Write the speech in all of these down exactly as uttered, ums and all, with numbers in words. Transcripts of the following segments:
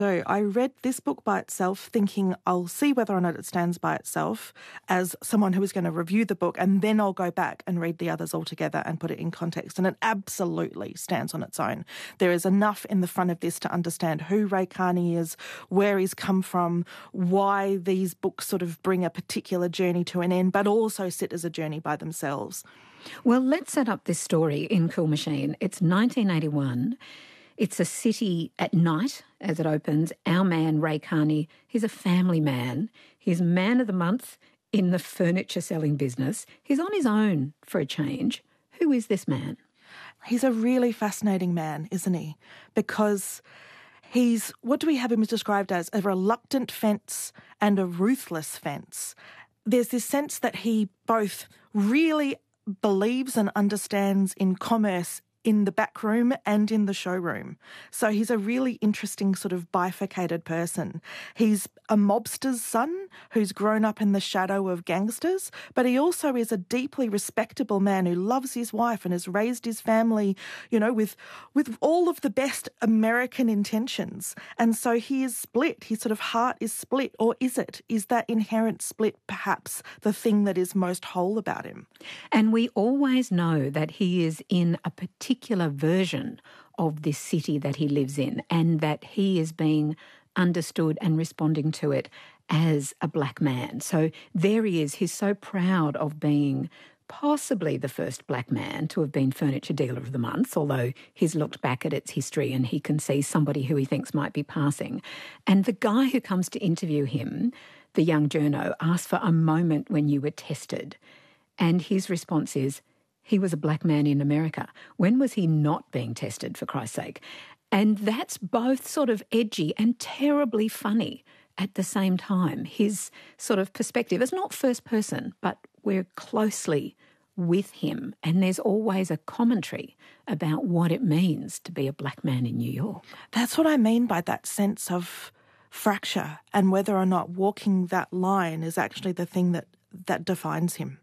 So I read this book by itself thinking I'll see whether or not it stands by itself as someone who is going to review the book, and then I'll go back and read the others all together and put it in context. And it absolutely stands on its own. There is enough in the front of this to understand who Ray Carney is, where he's come from, why these books sort of bring a particular journey to an end, but also sit as a journey by themselves. Well, let's set up this story in Cool Machine. It's nineteen eighty-one. It's a city at night as it opens. Our man, Ray Carney, he's a family man. He's man of the month in the furniture selling business. He's on his own for a change. Who is this man? He's a really fascinating man, isn't he? Because he's, what do we have him described as? A reluctant fence and a ruthless fence. There's this sense that he both really believes and understands in commerce in the back room and in the showroom. So he's a really interesting sort of bifurcated person. He's a mobster's son who's grown up in the shadow of gangsters, but he also is a deeply respectable man who loves his wife and has raised his family, you know, with with all of the best American intentions. And so he is split. His sort of heart is split. Or is it? Is that inherent split perhaps the thing that is most whole about him? And we always know that he is in a particular particular version of this city that he lives in, and that he is being understood and responding to it as a black man. So there he is. He's so proud of being possibly the first black man to have been Furniture Dealer of the Month, although he's looked back at its history and he can see somebody who he thinks might be passing. And the guy who comes to interview him, the young journo, asks for a moment when you were tested. And his response is, he was a black man in America. When was he not being tested, for Christ's sake? And that's both sort of edgy and terribly funny at the same time. His sort of perspective is not first person, but we're closely with him. And there's always a commentary about what it means to be a black man in New York. That's what I mean by that sense of fracture, and whether or not walking that line is actually the thing that, that defines him.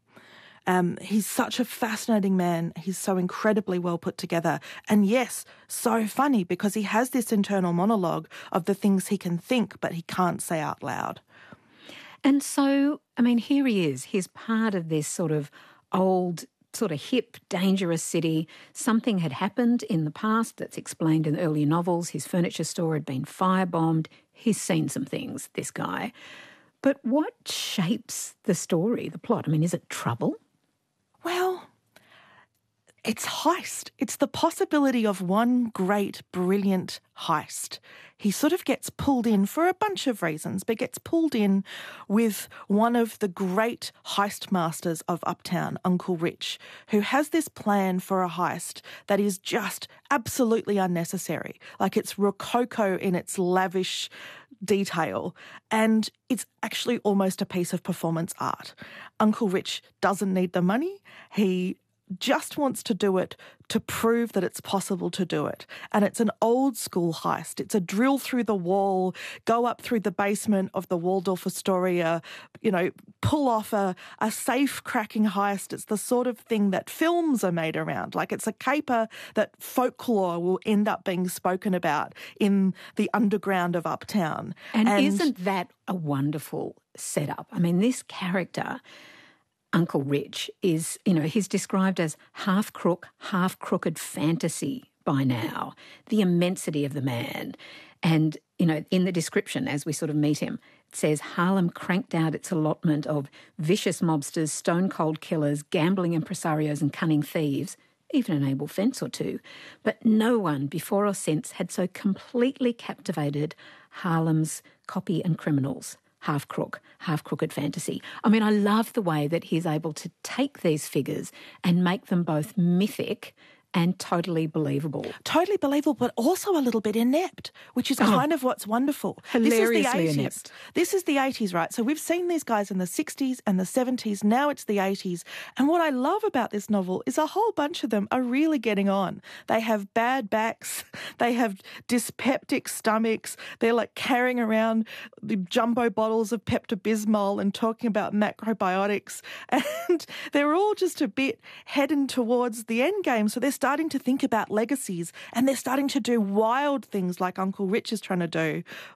Um, he's such a fascinating man. He's so incredibly well put together. And yes, so funny, because he has this internal monologue of the things he can think but he can't say out loud. And so, I mean, here he is. He's part of this sort of old, sort of hip, dangerous city. Something had happened in the past that's explained in earlier novels. His furniture store had been firebombed. He's seen some things, this guy. But what shapes the story, the plot? I mean, is it trouble? Well, it's heist. It's the possibility of one great, brilliant heist. He sort of gets pulled in for a bunch of reasons, but gets pulled in with one of the great heist masters of Uptown, Uncle Rich, who has this plan for a heist that is just absolutely unnecessary. Like, it's rococo in its lavish detail, and it's actually almost a piece of performance art. Uncle Rich doesn't need the money. He just wants to do it to prove that it's possible to do it. And it's an old school heist. It's a drill through the wall, go up through the basement of the Waldorf Astoria, you know, pull off a, a safe cracking heist. It's the sort of thing that films are made around. Like, it's a caper that folklore will end up being spoken about in the underground of Uptown. And, and isn't that a wonderful setup? I mean, this character, Uncle Rich, is, you know, he's described as half crook, half crooked fantasy by now. The immensity of the man. And, you know, in the description, as we sort of meet him, it says Harlem cranked out its allotment of vicious mobsters, stone-cold killers, gambling impresarios and cunning thieves, even an able fence or two. But no one before or since had so completely captivated Harlem's copy and criminals. Half crook, half crooked fantasy. I mean, I love the way that he's able to take these figures and make them both mythic and totally believable. Totally believable, but also a little bit inept, which is kind oh, of what's wonderful. Hilariously this is the eighties. Inept. This is the eighties, right? So we've seen these guys in the sixties and the seventies. Now it's the eighties. And what I love about this novel is a whole bunch of them are really getting on. They have bad backs. They have dyspeptic stomachs. They're like carrying around the jumbo bottles of Pepto-Bismol and talking about macrobiotics. And they're all just a bit heading towards the end game. So they're starting to think about legacies, and they're starting to do wild things like Uncle Rich is trying to do.